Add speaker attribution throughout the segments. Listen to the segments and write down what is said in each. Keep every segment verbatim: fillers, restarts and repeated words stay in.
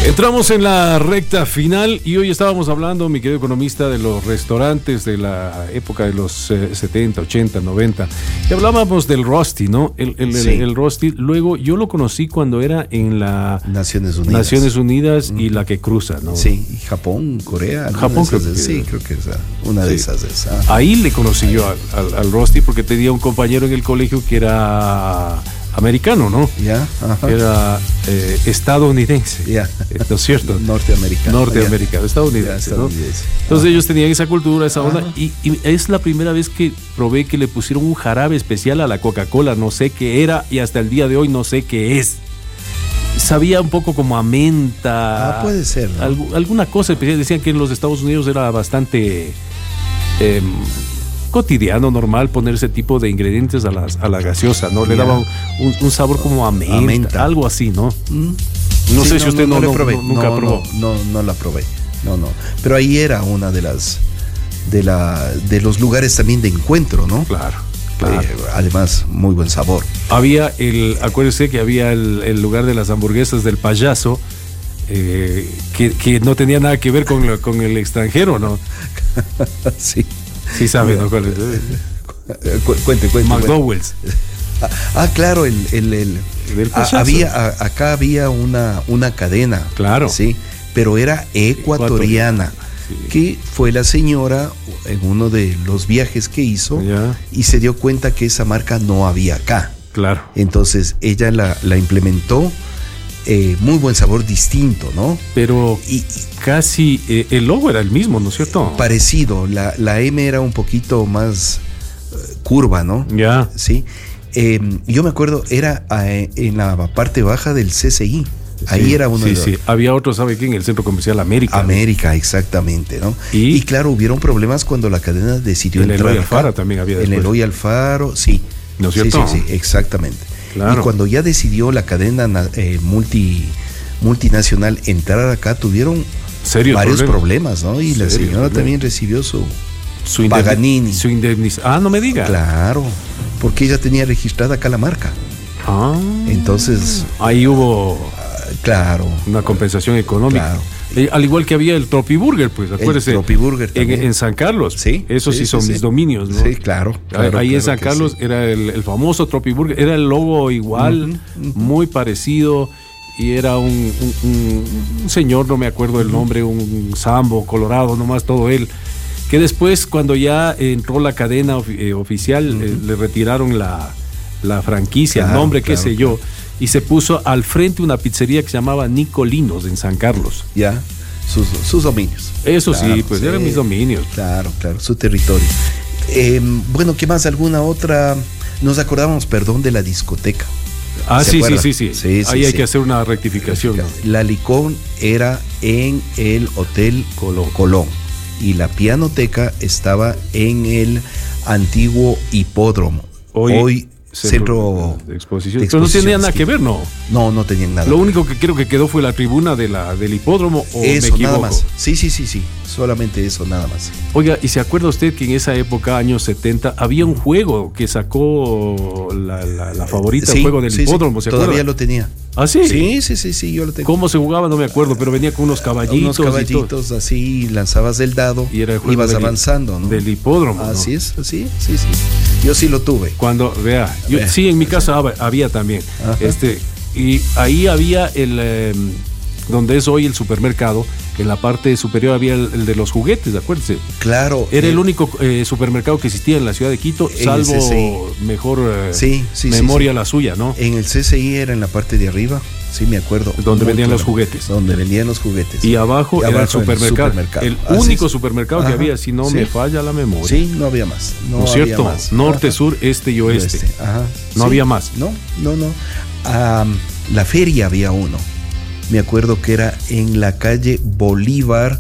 Speaker 1: Entramos en la recta final y hoy estábamos hablando, mi querido economista, de los restaurantes de la época de los eh, setenta, ochenta, noventa. Y hablábamos del Rusty, ¿no? El, el,
Speaker 2: Sí.
Speaker 1: el, el Rusty. Luego yo lo conocí cuando era en la
Speaker 2: Naciones Unidas.
Speaker 1: Naciones Unidas y la que cruza, ¿no?
Speaker 2: Sí, y Japón, Corea. ¿no?
Speaker 1: Japón,
Speaker 2: Esas
Speaker 1: creo
Speaker 2: de-
Speaker 1: que-
Speaker 2: Sí, creo que esa, una de
Speaker 1: Sí.
Speaker 2: esas es. ah.
Speaker 1: Ahí le conocí yo al, al, al Rusty porque tenía un compañero en el colegio que era americano, ¿no?
Speaker 2: Ya, ajá.
Speaker 1: Era eh, estadounidense.
Speaker 2: Ya.
Speaker 1: ¿No es cierto?
Speaker 2: Norteamericano.
Speaker 1: Norteamericano,
Speaker 2: Ya.
Speaker 1: estadounidense,
Speaker 2: Ya,
Speaker 1: ¿no?
Speaker 2: estadounidense.
Speaker 1: Entonces
Speaker 2: Ah.
Speaker 1: ellos tenían esa cultura, esa onda,
Speaker 2: Ajá.
Speaker 1: y, y es la primera vez que probé que le pusieron un jarabe especial a la Coca-Cola, no sé qué era y hasta el día de hoy no sé qué es. Sabía un poco como a menta.
Speaker 2: Ah, puede ser, ¿no?
Speaker 1: algu- alguna cosa especial. Decían que en los Estados Unidos era bastante eh, cotidiano, normal poner ese tipo de ingredientes a, las, a la gaseosa, ¿no? Le
Speaker 2: Ya.
Speaker 1: daba un, un- un sabor como a menta,
Speaker 2: menta.
Speaker 1: algo así, ¿no?
Speaker 2: Mm.
Speaker 1: No
Speaker 2: Sí,
Speaker 1: sé si usted no,
Speaker 2: le
Speaker 1: no-
Speaker 2: probé.
Speaker 1: no- nunca
Speaker 2: no,
Speaker 1: probó.
Speaker 2: No, no, no la probé. No, no. Pero ahí era una de las de la de los lugares también de encuentro, ¿no?
Speaker 1: Claro, claro.
Speaker 2: Eh, además, muy buen sabor.
Speaker 1: Había el, acuérdese que había el, el lugar de las hamburguesas del payaso, eh, que, que no tenía nada que ver con, lo- con el extranjero, ¿no?
Speaker 2: Sí.
Speaker 1: Sí sabe, ¿no? ¿Cuál es?
Speaker 2: Eh, cu- Cuente, cuente.
Speaker 1: McDowell's.
Speaker 2: Ah, ah, claro, el, el, el-
Speaker 1: Del
Speaker 2: ah,
Speaker 1: payaso.
Speaker 2: había, a- acá había una, una cadena.
Speaker 1: Claro.
Speaker 2: Sí, pero era ecuatoriana.
Speaker 1: Sí.
Speaker 2: Que fue la señora en uno de los viajes que hizo
Speaker 1: Ya.
Speaker 2: y se dio cuenta que esa marca no había acá.
Speaker 1: Claro.
Speaker 2: Entonces ella la, la implementó, eh, muy buen sabor, distinto, ¿no?
Speaker 1: Pero
Speaker 2: Y, y
Speaker 1: casi eh, el logo era el mismo, ¿no es cierto?
Speaker 2: parecido, la, la M era un poquito más eh, curva, ¿no?
Speaker 1: Ya.
Speaker 2: Sí. Eh, yo me acuerdo, era eh, en la parte baja del C C I. Ahí
Speaker 1: Sí,
Speaker 2: era uno
Speaker 1: sí,
Speaker 2: de los...
Speaker 1: sí. Había otro, ¿sabe qué? En el Centro Comercial América. ¿no?
Speaker 2: América, exactamente, ¿no?
Speaker 1: ¿Y?
Speaker 2: Y, claro, hubieron problemas cuando la cadena decidió
Speaker 1: En
Speaker 2: entrar
Speaker 1: Eloy
Speaker 2: acá.
Speaker 1: Alfaro también había
Speaker 2: En
Speaker 1: después.
Speaker 2: Eloy Alfaro, sí.
Speaker 1: ¿No es
Speaker 2: Sí,
Speaker 1: cierto?
Speaker 2: Sí, sí, exactamente.
Speaker 1: Claro.
Speaker 2: Y cuando ya decidió la cadena na- eh, multi, multinacional entrar acá, tuvieron
Speaker 1: Serios
Speaker 2: varios
Speaker 1: problemas.
Speaker 2: problemas, ¿no? Y la
Speaker 1: Serios
Speaker 2: señora
Speaker 1: problemas.
Speaker 2: también recibió su...
Speaker 1: Su indemni-
Speaker 2: Paganini.
Speaker 1: Su indemnización. Ah, no me diga.
Speaker 2: Claro, porque ella tenía registrada acá la marca.
Speaker 1: Ah.
Speaker 2: Entonces,
Speaker 1: Ahí hubo
Speaker 2: ah, claro.
Speaker 1: una compensación económica.
Speaker 2: Claro.
Speaker 1: Eh, al igual que había el Tropiburger, pues, acuérdese.
Speaker 2: Tropiburger
Speaker 1: en,
Speaker 2: también.
Speaker 1: en San Carlos.
Speaker 2: Sí,
Speaker 1: Esos sí,
Speaker 2: sí,
Speaker 1: son
Speaker 2: sí,
Speaker 1: mis
Speaker 2: sí.
Speaker 1: dominios, ¿no?
Speaker 2: Sí, claro. claro,
Speaker 1: Ahí
Speaker 2: claro
Speaker 1: en San
Speaker 2: que
Speaker 1: Carlos
Speaker 2: sí.
Speaker 1: era el, el famoso Tropiburger, era el logo igual,
Speaker 2: Ujú, ujú.
Speaker 1: muy parecido, y era un, un- un- un señor, no me acuerdo el nombre, un sambo colorado, nomás todo él, que después cuando ya entró la cadena ofi- eh, oficial, eh, le retiraron la, la franquicia, el
Speaker 2: Claro,
Speaker 1: nombre, qué
Speaker 2: claro,
Speaker 1: sé yo, y se puso al frente una pizzería que se llamaba Nicolinos en San Carlos.
Speaker 2: Ya, sus, sus dominios.
Speaker 1: Eso sí,
Speaker 2: Claro,
Speaker 1: pues
Speaker 2: sí.
Speaker 1: eran mis dominios.
Speaker 2: Claro, claro, su territorio. Eh, bueno, ¿qué más? ¿Alguna otra? Nos acordamos, perdón, de la discoteca.
Speaker 1: Ah,
Speaker 2: ¿Se
Speaker 1: sí, sí,
Speaker 2: acuerda?
Speaker 1: sí, sí,
Speaker 2: Sí, sí,
Speaker 1: Ahí hay
Speaker 2: sí.
Speaker 1: que hacer una rectificación, ¿no?
Speaker 2: La Licón era en el Hotel Colón. Colón y la Pianoteca estaba en el antiguo hipódromo.
Speaker 1: Hoy,
Speaker 2: Hoy, centro,
Speaker 1: de exposición.
Speaker 2: de
Speaker 1: Pero no tenía
Speaker 2: exposición,
Speaker 1: nada
Speaker 2: sí.
Speaker 1: que ver, ¿no?
Speaker 2: No, no tenían nada.
Speaker 1: Lo único que creo que quedó fue la tribuna de la, del hipódromo, o me
Speaker 2: Eso,
Speaker 1: equivoco.
Speaker 2: nada más. Sí, sí, sí, sí. Solamente eso, nada más.
Speaker 1: Oiga, ¿y se acuerda usted que en esa época, años setenta, había un juego que sacó la, la, la favorita,
Speaker 2: Sí,
Speaker 1: el juego del
Speaker 2: sí, sí.
Speaker 1: hipódromo, ¿se
Speaker 2: Todavía
Speaker 1: acuerda?
Speaker 2: lo tenía.
Speaker 1: ¿Ah, sí?
Speaker 2: Sí, sí, sí, sí, yo lo tengo.
Speaker 1: ¿Cómo se jugaba? No me acuerdo, pero venía con unos caballitos.
Speaker 2: Unos
Speaker 1: y todo.
Speaker 2: caballitos así, lanzabas el dado
Speaker 1: Y era el juego
Speaker 2: ibas
Speaker 1: del-
Speaker 2: avanzando, ¿no?
Speaker 1: del hipódromo, ¿no?
Speaker 2: Así es, así, sí, sí. Yo sí lo tuve.
Speaker 1: Cuando, vea, yo,
Speaker 2: Vea.
Speaker 1: sí, en mi casa hab- había también.
Speaker 2: Ajá.
Speaker 1: Este, y ahí había el, eh, donde es hoy el supermercado, en la parte superior había el, el de los juguetes, acuérdense.
Speaker 2: Claro.
Speaker 1: Era
Speaker 2: eh,
Speaker 1: el único eh, supermercado que existía en la ciudad de Quito,
Speaker 2: En el
Speaker 1: salvo
Speaker 2: C C I.
Speaker 1: mejor eh,
Speaker 2: Sí, sí, sí,
Speaker 1: memoria
Speaker 2: sí.
Speaker 1: la suya, ¿no?
Speaker 2: En el C C I era en la parte de arriba, sí me acuerdo.
Speaker 1: Donde
Speaker 2: Muy
Speaker 1: vendían los
Speaker 2: claro.
Speaker 1: juguetes.
Speaker 2: Donde vendían los juguetes.
Speaker 1: Y abajo
Speaker 2: Y
Speaker 1: era el
Speaker 2: abajo el
Speaker 1: supermercado. El,
Speaker 2: supermercado. Así
Speaker 1: único
Speaker 2: es.
Speaker 1: supermercado que
Speaker 2: Ajá.
Speaker 1: había, si no
Speaker 2: Sí.
Speaker 1: me falla la memoria.
Speaker 2: Sí, no había más. No,
Speaker 1: ¿No es
Speaker 2: había
Speaker 1: cierto?
Speaker 2: más.
Speaker 1: Norte,
Speaker 2: Ajá.
Speaker 1: sur, este y oeste.
Speaker 2: Oeste, ajá.
Speaker 1: No
Speaker 2: Sí.
Speaker 1: había más.
Speaker 2: No, no, no. Ah, la feria había uno. Me acuerdo que era en la calle Bolívar,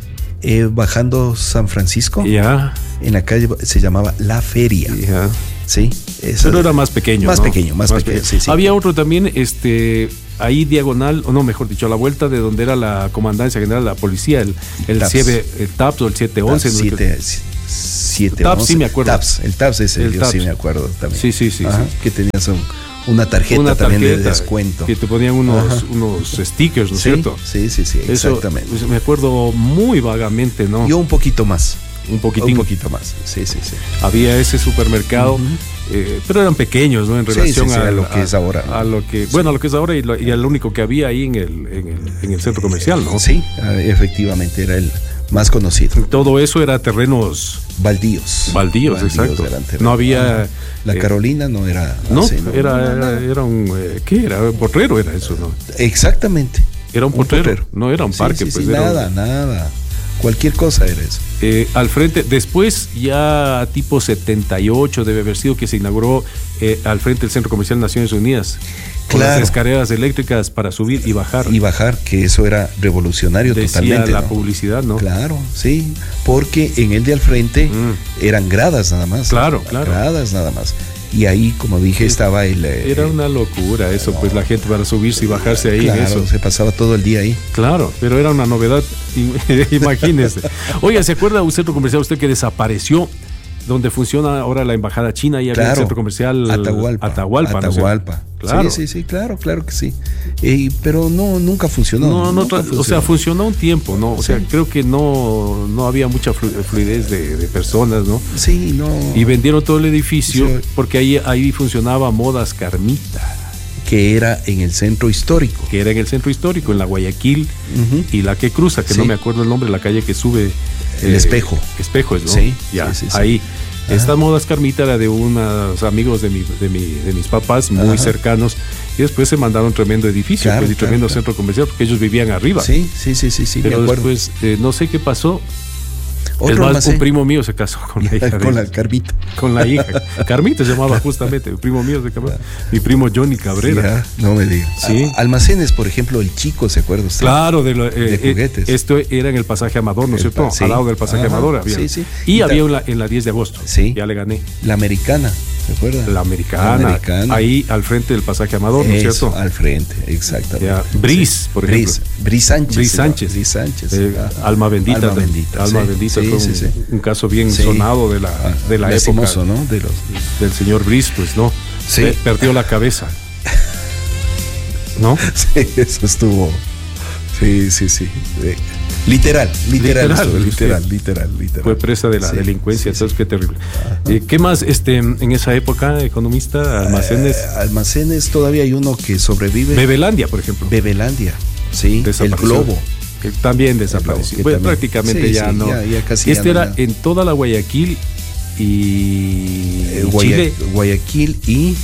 Speaker 2: eh, bajando San Francisco.
Speaker 1: Ya,
Speaker 2: En la calle se llamaba La Feria.
Speaker 1: ya.
Speaker 2: Sí. esa-
Speaker 1: Pero era más pequeño.
Speaker 2: Más
Speaker 1: ¿no?
Speaker 2: pequeño, más pequeño, sí, sí.
Speaker 1: Había otro también, este, ahí diagonal, o no, mejor dicho, a la vuelta de donde era la comandancia general de la policía, el, el,
Speaker 2: Taps.
Speaker 1: siete, el TAPS o el siete once.
Speaker 2: Taps,
Speaker 1: no sé qué.
Speaker 2: siete, siete,
Speaker 1: Taps,
Speaker 2: once.
Speaker 1: sí me acuerdo.
Speaker 2: Taps, el Taps ese
Speaker 1: El
Speaker 2: yo
Speaker 1: Taps.
Speaker 2: sí me acuerdo también.
Speaker 1: Sí, sí, sí,
Speaker 2: Ajá,
Speaker 1: sí.
Speaker 2: que tenías un, una tarjeta,
Speaker 1: una tarjeta
Speaker 2: también de descuento.
Speaker 1: Que te ponían unos, unos stickers, ¿no es
Speaker 2: sí,
Speaker 1: cierto?
Speaker 2: Sí, sí, sí, exactamente.
Speaker 1: Eso, pues, me acuerdo muy vagamente, ¿no?
Speaker 2: Yo un poquito más.
Speaker 1: Un poquitín.
Speaker 2: Un poquito más, sí, sí, sí.
Speaker 1: Había ese supermercado, uh-huh. eh, pero eran pequeños, ¿no? En relación
Speaker 2: sí, sí, sí,
Speaker 1: a,
Speaker 2: a lo que
Speaker 1: a,
Speaker 2: es ahora.
Speaker 1: A lo que, bueno, a lo que es ahora y, lo, y al único que había ahí en el, en el, en el centro comercial, ¿no?
Speaker 2: Sí, efectivamente, era el más conocido.
Speaker 1: Todo eso era terrenos
Speaker 2: baldíos.
Speaker 1: Baldíos, baldíos exacto. No había.
Speaker 2: La Carolina eh, no era.
Speaker 1: No, así, ¿no? Era, era, era un. Eh, ¿Qué era? Un potrero era eso, ¿no?
Speaker 2: Exactamente.
Speaker 1: Era un potrero. Un potrero. No era un parque,
Speaker 2: sí, sí,
Speaker 1: pues.
Speaker 2: Sí,
Speaker 1: era
Speaker 2: nada,
Speaker 1: un...
Speaker 2: nada. Cualquier cosa era eso.
Speaker 1: Eh, al frente, después, ya tipo setenta y ocho, debe haber sido que se inauguró eh, al frente del Centro Comercial Naciones Unidas. Con claro. las escaleras eléctricas para subir y bajar.
Speaker 2: Y bajar, que eso era revolucionario.
Speaker 1: Decía
Speaker 2: totalmente.
Speaker 1: la
Speaker 2: ¿no?
Speaker 1: publicidad, ¿no?
Speaker 2: Claro, sí. Porque en el de al frente mm. eran gradas nada más.
Speaker 1: Claro, claro.
Speaker 2: Gradas nada más. Y ahí, como dije, estaba el... Eh,
Speaker 1: Era una locura eso, no, pues la gente para subirse y bajarse ahí.
Speaker 2: Claro,
Speaker 1: eso.
Speaker 2: se pasaba todo el día ahí.
Speaker 1: Claro, pero era una novedad, imagínese. Oiga, ¿se acuerda un centro comercial usted que desapareció? Donde funciona ahora la embajada china y
Speaker 2: claro.
Speaker 1: había el centro comercial
Speaker 2: Atahualpa.
Speaker 1: Atahualpa,
Speaker 2: Atahualpa.
Speaker 1: ¿no? Claro.
Speaker 2: Sí, sí, sí, claro, claro que sí. Eh, pero no, nunca funcionó.
Speaker 1: No, no,
Speaker 2: nunca
Speaker 1: funcionó. O sea, funcionó un tiempo, ¿no? O
Speaker 2: sí.
Speaker 1: sea, creo que no, no había mucha fluidez de, de personas, ¿no?
Speaker 2: Sí, no.
Speaker 1: Y vendieron todo el edificio
Speaker 2: sí.
Speaker 1: porque ahí, ahí funcionaba Modas Carmita.
Speaker 2: Que era en el centro histórico.
Speaker 1: Que era en el centro histórico, en la Guayaquil uh-huh. y la que cruza, que sí. no me acuerdo el nombre, la calle que sube.
Speaker 2: El eh, espejo.
Speaker 1: Espejo es, ¿no?
Speaker 2: Sí,
Speaker 1: ya,
Speaker 2: sí, sí,
Speaker 1: ahí.
Speaker 2: Sí.
Speaker 1: Esta Modas Carmita era de unos amigos de, mi, de, mi, de mis papás, muy Ajá. cercanos, y después se mandaron un tremendo edificio,
Speaker 2: claro,
Speaker 1: pues, y
Speaker 2: claro,
Speaker 1: tremendo
Speaker 2: claro.
Speaker 1: centro comercial, porque ellos vivían arriba.
Speaker 2: Sí, sí, sí, sí, sí.
Speaker 1: Pero después, eh, no sé qué pasó.
Speaker 2: Otro
Speaker 1: es más,
Speaker 2: almacén.
Speaker 1: Un primo mío se casó con la hija.
Speaker 2: Con
Speaker 1: de
Speaker 2: la Carmita.
Speaker 1: Con la hija. Carmita se llamaba justamente, el primo mío se casó. Mi primo Johnny Cabrera.
Speaker 2: Sí, no me digas.
Speaker 1: Sí.
Speaker 2: Almacenes, por ejemplo, el Chico, ¿se acuerda usted?
Speaker 1: Claro, de, lo, eh,
Speaker 2: de juguetes.
Speaker 1: Eh, esto era en el pasaje Amador, ¿no es cierto?
Speaker 2: Sí.
Speaker 1: Al lado del pasaje
Speaker 2: Ajá.
Speaker 1: Amador había.
Speaker 2: Sí, sí.
Speaker 1: Y, y había
Speaker 2: ta-
Speaker 1: una en la diez de agosto.
Speaker 2: Sí.
Speaker 1: Ya le gané.
Speaker 2: La Americana, ¿se acuerda?
Speaker 1: La americana,
Speaker 2: la americana.
Speaker 1: Ahí al frente del pasaje Amador, ¿no es
Speaker 2: Eso,
Speaker 1: cierto?
Speaker 2: al frente, exactamente.
Speaker 1: Ya. Briz, por ejemplo.
Speaker 2: Briz Sánchez.
Speaker 1: Briz Sánchez.
Speaker 2: Briz Sánchez.
Speaker 1: Eh, alma bendita.
Speaker 2: Alma bendita.
Speaker 1: Alma
Speaker 2: sí.
Speaker 1: bendita
Speaker 2: sí,
Speaker 1: fue
Speaker 2: sí,
Speaker 1: un,
Speaker 2: sí.
Speaker 1: un caso bien
Speaker 2: sí.
Speaker 1: sonado de la, de la época.
Speaker 2: ¿no? De los...
Speaker 1: Del señor Briz, pues, ¿no?
Speaker 2: Sí.
Speaker 1: Eh, perdió la cabeza. ¿No?
Speaker 2: Sí, eso estuvo. Sí, sí, sí. Eh, Literal, literal,
Speaker 1: literal,
Speaker 2: estuvo, literal, literal, literal.
Speaker 1: Fue presa de la sí, delincuencia, sí, ¿sabes? Sí. Qué terrible. Eh, ¿Qué más este, en esa época, economista? Almacenes.
Speaker 2: Eh, almacenes, todavía hay uno que sobrevive.
Speaker 1: Bebelandia, por ejemplo.
Speaker 2: Bebelandia, sí. El Globo.
Speaker 1: Que también desapareció. Bueno, también. Prácticamente sí, ya sí, no.
Speaker 2: Ya, ya casi
Speaker 1: este
Speaker 2: ya
Speaker 1: era
Speaker 2: no,
Speaker 1: en toda la Guayaquil y.
Speaker 2: Eh, Guaya,
Speaker 1: Chile.
Speaker 2: Guayaquil y.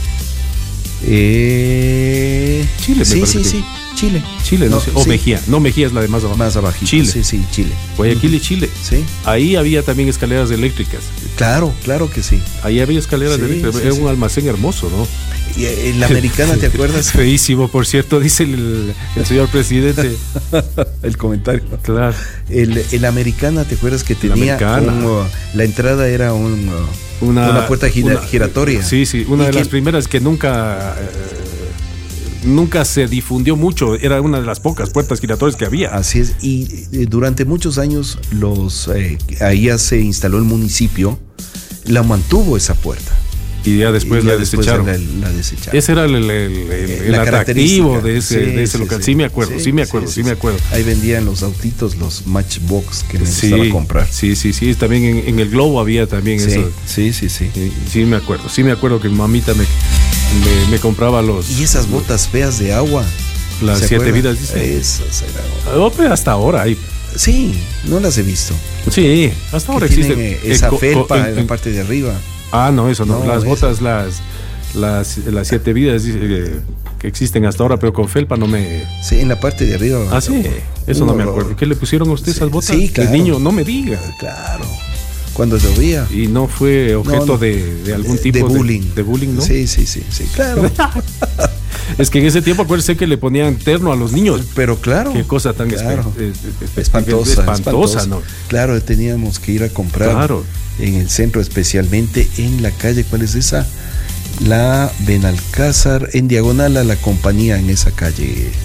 Speaker 2: Eh,
Speaker 1: Chile,
Speaker 2: sí,
Speaker 1: me
Speaker 2: sí,
Speaker 1: que...
Speaker 2: sí. Chile.
Speaker 1: Chile, no, no sé. O sí. Mejía. No, Mejía es la de más abajo.
Speaker 2: Más abajo.
Speaker 1: Chile.
Speaker 2: Sí, sí, Chile.
Speaker 1: Guayaquil y Chile.
Speaker 2: Sí.
Speaker 1: Ahí había también escaleras eléctricas.
Speaker 2: Claro, claro que sí.
Speaker 1: Ahí había escaleras
Speaker 2: sí,
Speaker 1: eléctricas.
Speaker 2: Sí,
Speaker 1: Era
Speaker 2: sí.
Speaker 1: un almacén hermoso, ¿no?
Speaker 2: Y en la americana, ¿te acuerdas?
Speaker 1: Feísimo, por cierto, dice el, el señor presidente.
Speaker 2: El comentario.
Speaker 1: Claro.
Speaker 2: El, el americana, ¿te acuerdas que tenía un, uh, la entrada era un, uh, una, una puerta gira, una, giratoria?
Speaker 1: Sí, sí, una de
Speaker 2: que,
Speaker 1: las primeras que nunca eh, nunca se difundió mucho, era una de las pocas puertas giratorias que había.
Speaker 2: Así es, y eh, durante muchos años los eh, ahí ya se instaló el municipio, la mantuvo esa puerta.
Speaker 1: Y ya después
Speaker 2: y ya
Speaker 1: la
Speaker 2: después
Speaker 1: desecharon.
Speaker 2: La, la desecharon.
Speaker 1: Ese era el, el, el, el atractivo de ese,
Speaker 2: sí,
Speaker 1: de ese
Speaker 2: sí,
Speaker 1: local.
Speaker 2: Sí,
Speaker 1: sí me acuerdo, sí, sí me acuerdo, sí, sí, sí me acuerdo.
Speaker 2: Ahí vendían los autitos, los Matchbox que me
Speaker 1: sí,
Speaker 2: gustaba comprar.
Speaker 1: Sí, sí, sí. También en, en el Globo había también
Speaker 2: sí,
Speaker 1: eso.
Speaker 2: Sí, sí, sí.
Speaker 1: Sí, sí me acuerdo. Sí me acuerdo que mi mamita me, me, me compraba los.
Speaker 2: Y esas botas feas de agua.
Speaker 1: Las siete acuerdan? Vidas, dice.
Speaker 2: Esas eran.
Speaker 1: Oh, pero hasta ahora hay.
Speaker 2: Sí, no las he visto.
Speaker 1: Sí, hasta ahora existen.
Speaker 2: Esa eh, felpa en, en, en la parte de arriba.
Speaker 1: Ah, no, eso no. no las
Speaker 2: eso.
Speaker 1: botas, las, las, las siete vidas eh, que existen hasta ahora, pero con felpa no me.
Speaker 2: Sí, en la parte de arriba.
Speaker 1: Ah, sí, eso no me acuerdo. ¿Qué le pusieron a usted
Speaker 2: sí,
Speaker 1: esas botas?
Speaker 2: Sí, claro.
Speaker 1: El niño, no me diga.
Speaker 2: Claro. Cuando llovía.
Speaker 1: Y no fue objeto no, no. De, de algún tipo
Speaker 2: de bullying.
Speaker 1: De, de bullying, ¿no?
Speaker 2: Sí, sí, sí, sí, claro.
Speaker 1: Es que en ese tiempo acuérdese que le ponían terno a los niños.
Speaker 2: Pero claro.
Speaker 1: Qué cosa tan
Speaker 2: claro.
Speaker 1: espe
Speaker 2: espantosa,
Speaker 1: espantosa,
Speaker 2: espantosa,
Speaker 1: ¿no?
Speaker 2: Claro, teníamos que ir a comprar
Speaker 1: claro.
Speaker 2: en el centro, especialmente en la calle. ¿Cuál es esa? La Benalcázar, en diagonal a la compañía, en esa calle.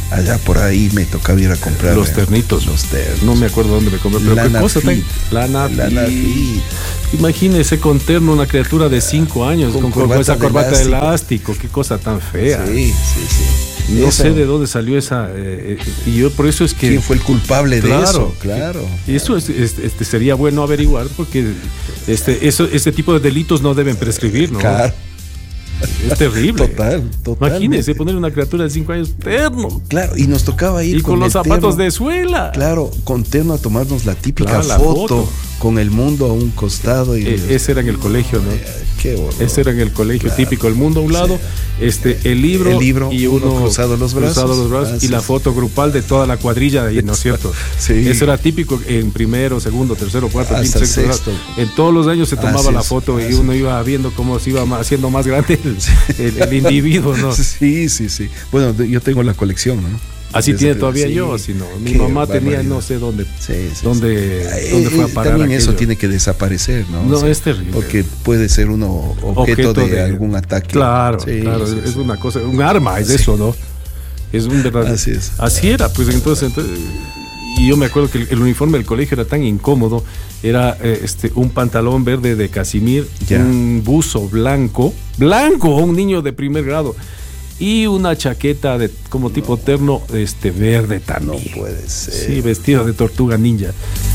Speaker 2: allá por ahí me tocaba ir a comprar
Speaker 1: los ternitos.
Speaker 2: Los ternos.
Speaker 1: No me acuerdo dónde me compré, pero
Speaker 2: Lana
Speaker 1: qué cosa
Speaker 2: Fit.
Speaker 1: tan... Lana,
Speaker 2: Lana Fit.
Speaker 1: Imagínese con terno una criatura de cinco años, con, con, con esa corbata de elástico. elástico, qué cosa tan fea.
Speaker 2: Sí, sí, sí.
Speaker 1: No
Speaker 2: eso,
Speaker 1: sé de dónde salió esa, eh, y yo por eso es que...
Speaker 2: ¿Quién fue el culpable
Speaker 1: claro,
Speaker 2: de eso? Claro.
Speaker 1: Y eso es, este, este, sería bueno averiguar, porque este, eso, este tipo de delitos no deben prescribir, ¿no?
Speaker 2: Claro.
Speaker 1: Es terrible.
Speaker 2: Total, total.
Speaker 1: Imagínese poner una criatura de cinco años terno.
Speaker 2: Claro, y nos tocaba ir
Speaker 1: y con, con los zapatos terno, de suela.
Speaker 2: Claro, con terno a tomarnos la típica
Speaker 1: claro, la
Speaker 2: foto,
Speaker 1: foto
Speaker 2: con el mundo a un costado. Y
Speaker 1: eh, ese era en el colegio, ¿no?
Speaker 2: Qué horror.
Speaker 1: Ese era en el colegio,
Speaker 2: claro,
Speaker 1: típico, el mundo a un lado, sí. este, el libro,
Speaker 2: el libro
Speaker 1: y uno,
Speaker 2: uno cruzado los brazos,
Speaker 1: cruzado los brazos
Speaker 2: ah,
Speaker 1: y la
Speaker 2: sí.
Speaker 1: foto grupal de toda la cuadrilla de ahí, ¿no es cierto?
Speaker 2: Sí.
Speaker 1: Eso era típico en primero, segundo, tercero, cuarto,
Speaker 2: hasta
Speaker 1: quinto, sexto. En todos los años se tomaba
Speaker 2: así
Speaker 1: la
Speaker 2: es,
Speaker 1: foto y
Speaker 2: así.
Speaker 1: uno iba viendo cómo se iba haciendo más grande el, el, el individuo, ¿no?
Speaker 2: Sí, sí, sí. Bueno, yo tengo la colección, ¿no?
Speaker 1: Así
Speaker 2: Desde
Speaker 1: tiene todavía
Speaker 2: sí.
Speaker 1: yo, si no. Mi Qué mamá tenía no sé dónde,
Speaker 2: sí, sí,
Speaker 1: dónde,
Speaker 2: sí.
Speaker 1: dónde fue a parar.
Speaker 2: También
Speaker 1: aquello.
Speaker 2: eso tiene que desaparecer, ¿no?
Speaker 1: No,
Speaker 2: o sea,
Speaker 1: es terrible.
Speaker 2: Porque puede ser uno objeto, objeto de, de algún ataque.
Speaker 1: Claro,
Speaker 2: sí,
Speaker 1: claro,
Speaker 2: sí,
Speaker 1: es
Speaker 2: sí.
Speaker 1: una cosa, un arma es sí. eso, ¿no? Es un verdadero.
Speaker 2: Así es.
Speaker 1: Así era, pues entonces, entonces y yo me acuerdo que el, el uniforme del colegio era tan incómodo, era eh, este un pantalón verde de casimir, ya. un buzo blanco, blanco, un niño de primer grado. Y una chaqueta de como tipo no, terno este verde también.
Speaker 2: No puede ser.
Speaker 1: Sí, vestido de tortuga ninja.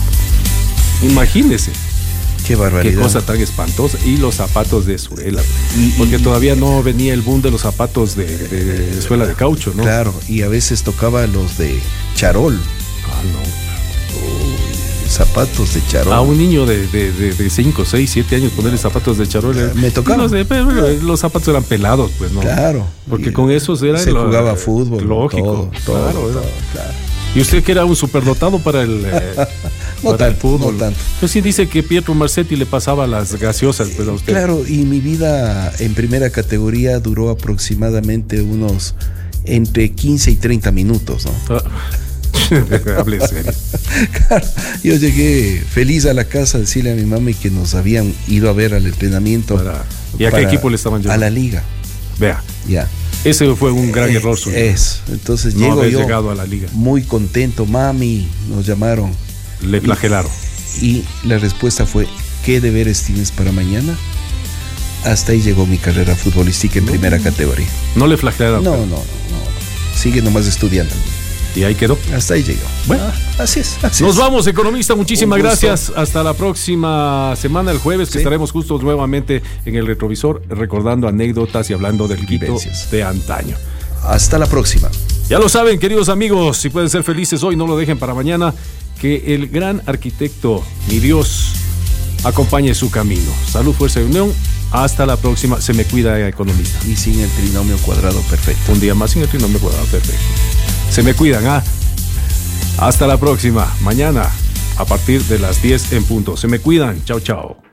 Speaker 1: Imagínese.
Speaker 2: Qué barbaridad.
Speaker 1: Qué cosa tan espantosa. Y los zapatos de suela. Y, porque y, todavía no venía el boom de los zapatos de, de, de suela de caucho, ¿no?
Speaker 2: Claro, y a veces tocaba los de charol.
Speaker 1: Ah, no.
Speaker 2: Zapatos de charol.
Speaker 1: A un niño de cinco, seis, siete años ponerle zapatos de charol.
Speaker 2: Me tocaba.
Speaker 1: No sé, pero los zapatos eran pelados, pues, ¿no?
Speaker 2: Claro.
Speaker 1: Porque con esos era.
Speaker 2: Se lo, jugaba fútbol.
Speaker 1: Lógico.
Speaker 2: Todo,
Speaker 1: claro,
Speaker 2: todo,
Speaker 1: todo,
Speaker 2: claro.
Speaker 1: Y usted que era un superdotado para el, eh,
Speaker 2: no
Speaker 1: para
Speaker 2: tanto,
Speaker 1: el fútbol.
Speaker 2: No tanto.
Speaker 1: Pues sí dice que Pietro Marsetti le pasaba las gaseosas pues, a usted.
Speaker 2: Claro, y mi vida en primera categoría duró aproximadamente unos entre quince y treinta minutos, ¿no?
Speaker 1: Ah. Hable en serio.
Speaker 2: Claro, yo llegué feliz a la casa a decirle a mi mami que nos habían ido a ver al entrenamiento.
Speaker 1: Para, ¿Y a qué equipo le estaban llevando?
Speaker 2: A la liga.
Speaker 1: Vea.
Speaker 2: Ya.
Speaker 1: Ese fue un gran
Speaker 2: eh,
Speaker 1: error suyo.
Speaker 2: Es. Entonces
Speaker 1: no
Speaker 2: llego yo
Speaker 1: llegado a la liga.
Speaker 2: Muy contento, mami, nos llamaron.
Speaker 1: Le flagelaron.
Speaker 2: Y, y la respuesta fue, ¿qué deberes tienes para mañana? Hasta ahí llegó mi carrera futbolística en no, primera categoría.
Speaker 1: ¿No le flagelaron?
Speaker 2: No, no, no, no. Sigue nomás estudiando.
Speaker 1: Y ahí quedó.
Speaker 2: Hasta ahí llegó.
Speaker 1: Bueno,
Speaker 2: ah, así es. Así
Speaker 1: nos
Speaker 2: es.
Speaker 1: vamos, economista. Muchísimas gracias. Hasta la próxima semana, el jueves, que sí. estaremos justos nuevamente en el retrovisor, recordando anécdotas y hablando del Quito de antaño.
Speaker 2: Hasta la próxima.
Speaker 1: Ya lo saben, queridos amigos, si pueden ser felices hoy, no lo dejen para mañana. Que el gran arquitecto, mi Dios, acompañe su camino. Salud, fuerza y unión. Hasta la próxima. Se me cuida, economista.
Speaker 2: Y sin el trinomio cuadrado perfecto.
Speaker 1: Un día más sin el trinomio cuadrado perfecto. Se me cuidan, ¿ah? Hasta la próxima. Mañana, a partir de las diez en punto. Se me cuidan. Chao, chao.